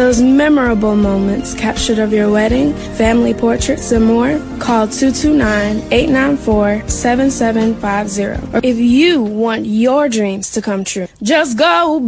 those memorable moments captured of your wedding, family portraits, and more, call 229-894-7750. Or if you want your dreams to come true, just go